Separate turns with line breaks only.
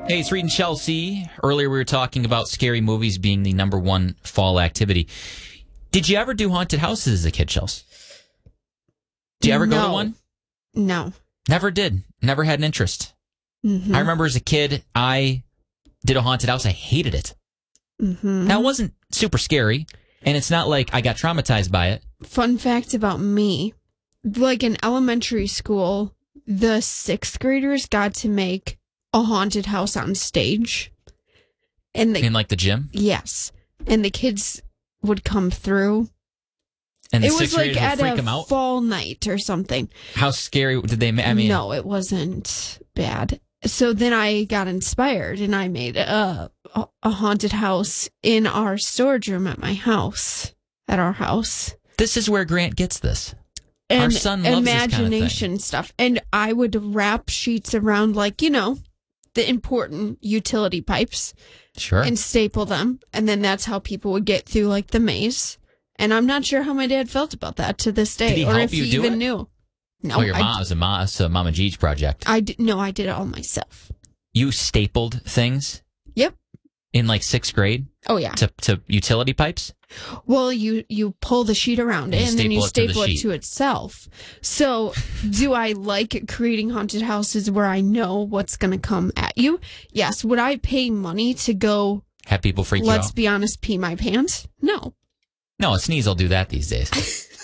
Hey, it's Reed and Chelsea. Earlier we were talking about scary movies being the number one fall activity. Did you ever do haunted houses as a kid, Chelsea? Did you ever go to one?
No.
Never did. Never had an interest.
Mm-hmm.
I remember as a kid, I did a haunted house. I hated it.
Mm-hmm.
Now, it wasn't super scary, and it's not like I got traumatized by it.
Fun fact about me, like in elementary school, the 6th graders got to make a haunted house on stage. And
In like the gym?
Yes. And the kids would come through.
And the
it was
sixth
like
graders
at
would freak
a
them out?
fall night or something.
How scary did they make? I mean,
no, it wasn't bad. So then I got inspired and I made a haunted house in our storage room at my house, at our house.
This is where Grant gets this.
And
our son loves
imagination
this kind of thing.
stuff. And I would wrap sheets around, like, the important utility pipes.
Sure.
And staple them. And then that's how people would get through, like, the maze. And I'm not sure how my dad felt about that to this day.
Did he
or
help
if
you
he
do
even
it?
knew. No,
Your mom was a Mama G's project.
I did it all myself.
You stapled things?
Yep.
In like 6th grade?
Oh, yeah.
To utility pipes?
Well, you pull the sheet around it, and then you staple it
sheet.
to itself. So, do I like creating haunted houses where I know what's going to come at you? Yes. Would I pay money to go,
have people freak you out?
let's be honest, pee my pants? No.
No, a sneeze will do that these days.